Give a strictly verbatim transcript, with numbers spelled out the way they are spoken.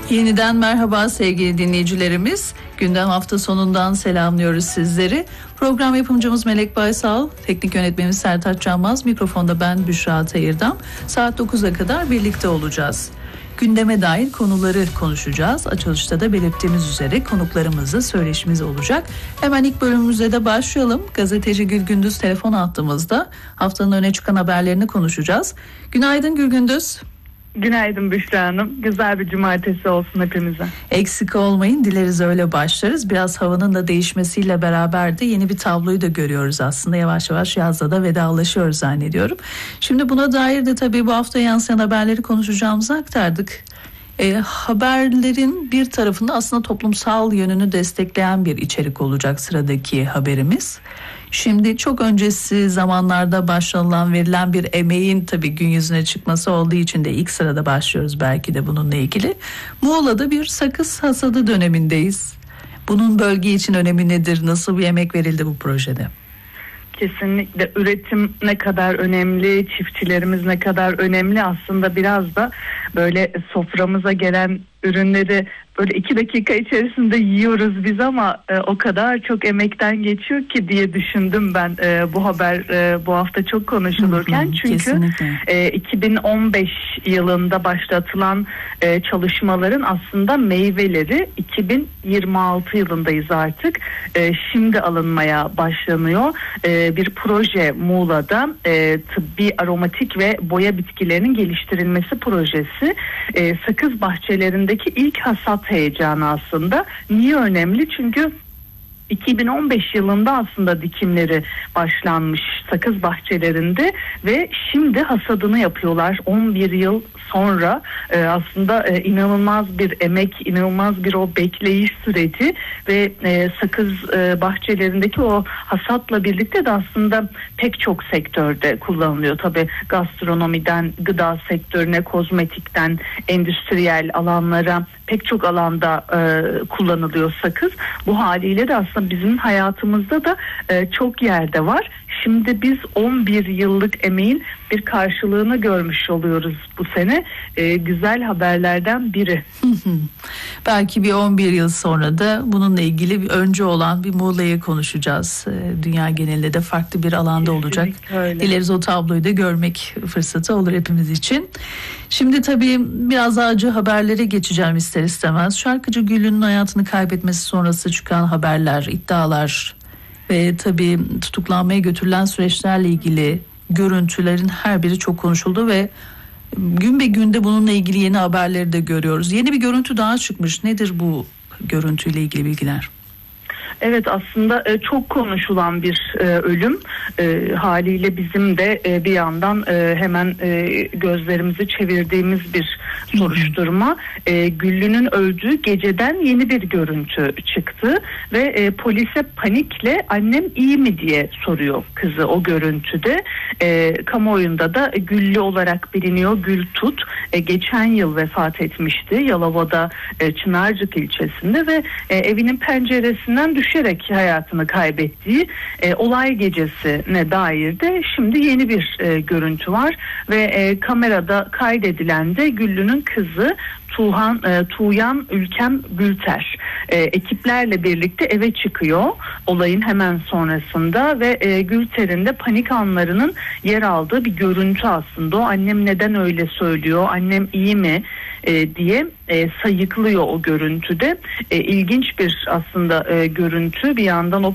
Yeniden merhaba sevgili dinleyicilerimiz. Gündem hafta sonundan selamlıyoruz sizleri. Program yapımcımız Melek Baysal, teknik yönetmenimiz Sertaç Canmaz, mikrofonda ben Büşra Tayırdam. Saat dokuza kadar birlikte olacağız. Gündeme dair konuları konuşacağız. Açılışta da belirttiğimiz üzere konuklarımızla söyleşimiz olacak. Hemen ilk bölümümüze de başlayalım. Gazeteci Gül Gündüz telefon attığımızda haftanın öne çıkan haberlerini konuşacağız. Günaydın Gül Gündüz. Günaydın Büşra Hanım. Güzel bir cumartesi olsun hepimize. Eksik olmayın, dileriz öyle başlarız. Biraz havanın da değişmesiyle beraber de yeni bir tabloyu da görüyoruz aslında. Yavaş yavaş yazla da vedalaşıyoruz zannediyorum. Şimdi buna dair de tabii bu hafta yansıyan haberleri konuşacağımızı aktardık. E, haberlerin bir tarafında aslında toplumsal yönünü destekleyen bir içerik olacak sıradaki haberimiz. Şimdi çok öncesi zamanlarda başlanılan, verilen bir emeğin tabii gün yüzüne çıkması olduğu için de ilk sırada başlıyoruz belki de bununla ilgili. Muğla'da bir sakız hasadı dönemindeyiz. Bunun bölge için önemi nedir? Nasıl bir emek verildi bu projede? Kesinlikle üretim ne kadar önemli, çiftçilerimiz ne kadar önemli, aslında biraz da böyle soframıza gelen ürünleri böyle iki dakika içerisinde yiyoruz biz ama e, o kadar çok emekten geçiyor ki diye düşündüm ben e, bu haber e, bu hafta çok konuşulurken. Hı hı, çünkü e, iki bin on beş yılında başlatılan e, çalışmaların aslında meyveleri iki bin yirmi altı yılındayız artık. E, şimdi alınmaya başlanıyor. E, bir proje Muğla'da e, tıbbi aromatik ve boya bitkilerinin geliştirilmesi projesi. E, sakız bahçelerindeki ilk hasat heyecanı aslında. Niye önemli? Çünkü iki bin on beş yılında aslında dikimleri başlanmış sakız bahçelerinde ve şimdi hasadını yapıyorlar. on bir yıl sonra e, aslında e, inanılmaz bir emek, inanılmaz bir o bekleyiş süreci ve e, sakız e, bahçelerindeki o hasatla birlikte de aslında pek çok sektörde kullanılıyor. Tabii gastronomiden gıda sektörüne, kozmetikten endüstriyel alanlara pek çok alanda e, kullanılıyor sakız. Bu haliyle de aslında bizim hayatımızda da e, çok yerde var. Şimdi biz on bir yıllık emeğin bir karşılığını görmüş oluyoruz bu sene. E, güzel haberlerden biri. Belki bir on bir yıl sonra da bununla ilgili bir önce olan bir Muğla'yı konuşacağız. E, dünya genelinde de farklı bir alanda Kesinlikle olacak. Öyle. Dileriz o tabloyu da görmek fırsatı olur hepimiz için. Şimdi tabii biraz daha acı haberlere geçeceğim ister istemez. Şarkıcı Güllü'nün hayatını kaybetmesi sonrası çıkan haberler, iddialar ve tabii tutuklanmaya götürülen süreçlerle ilgili görüntülerin her biri çok konuşuldu ve gün be günde bununla ilgili yeni haberleri de görüyoruz. Yeni bir görüntü daha çıkmış. Nedir bu görüntüyle ilgili bilgiler? Evet, aslında e, çok konuşulan bir e, ölüm e, haliyle bizim de e, bir yandan e, hemen e, gözlerimizi çevirdiğimiz bir soruşturma. E, Güllü'nün öldüğü geceden yeni bir görüntü çıktı ve e, polise panikle annem iyi mi diye soruyor kızı o görüntüde. E, kamuoyunda da Güllü olarak biliniyor, Gültut. E, geçen yıl vefat etmişti Yalova'da, e, Çınarcık ilçesinde ve e, evinin penceresinden düşerek hayatını kaybettiği e, olay gecesine dair de şimdi yeni bir e, görüntü var ve e, kamerada kaydedilen de Güllü'nün kızı Tuğhan, e, Tuğyan Ülkem Gülter e, ekiplerle birlikte eve çıkıyor olayın hemen sonrasında ve e, Gülter'in de panik anlarının yer aldığı bir görüntü aslında. O annem neden öyle söylüyor, annem iyi mi e, diye e, sayıklıyor o görüntüde. E, ilginç bir aslında e, görüntü. Bir yandan o